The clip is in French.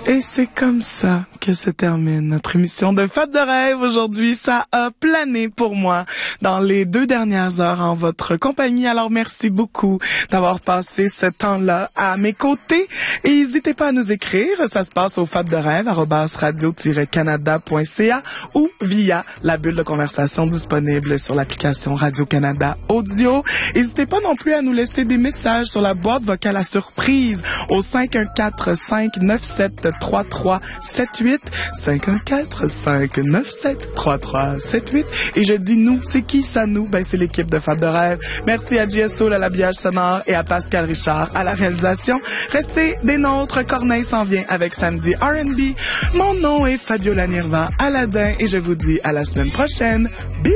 Et c'est comme ça que se termine notre émission de Fête de rêve aujourd'hui. Ça a plané pour moi dans les 2 dernières heures en votre compagnie. Alors merci beaucoup d'avoir passé ce temps-là à mes côtés. Et n'hésitez pas à nous écrire. Ça se passe au fatderêve@radio-canada.ca ou via la bulle de conversation disponible sur l'application Radio-Canada Audio. N'hésitez pas non plus à nous laisser des messages sur la boîte vocale à surprise au 514-597-3378. 514-597-3378. Et je dis nous, c'est qui ça nous? Ben, c'est l'équipe de Fête de rêve. Merci à JSO à l'habillage sonore et à Pascal Richard à la réalisation. Restez des nôtres. Corneille s'en vient avec Samedi R&B. Mon nom est Fabiola Nirva Aladin et je vous dis à la semaine prochaine. Bisous!